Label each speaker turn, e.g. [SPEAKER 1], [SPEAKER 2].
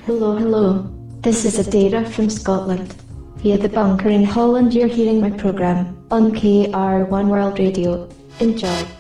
[SPEAKER 1] Hello, hello. This is Adara from Scotland. Via the bunker in Holland, you're hearing my programme on KR1 World Radio. Enjoy.